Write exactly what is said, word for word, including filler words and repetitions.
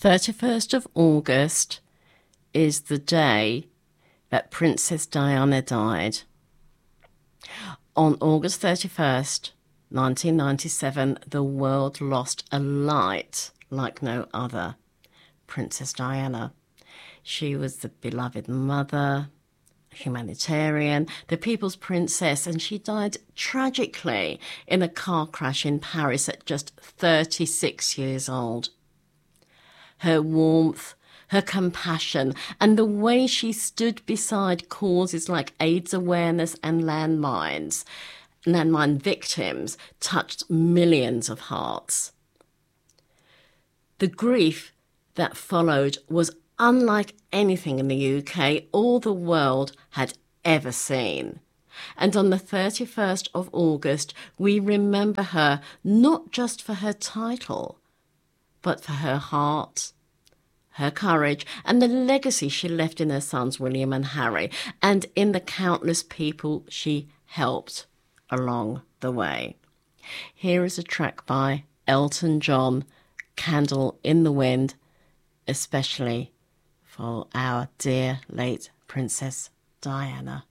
thirty-first of August is the day that Princess Diana died. On August thirty-first, nineteen ninety-seven, the world lost a light like no other. Princess Diana. She was the beloved mother, humanitarian, the people's princess, and she died tragically in a car crash in Paris at just thirty-six years old. Her warmth, her compassion, and the way she stood beside causes like AIDS awareness and landmines, landmine victims, touched millions of hearts. The grief that followed was unlike anything in the U K or the world had ever seen. And on the thirty-first of August, we remember her not just for her title, but for her heart, her courage, and the legacy she left in her sons William and Harry, and in the countless people she helped along the way. Here is a track by Elton John, Candle in the Wind, especially for our dear late Princess Diana.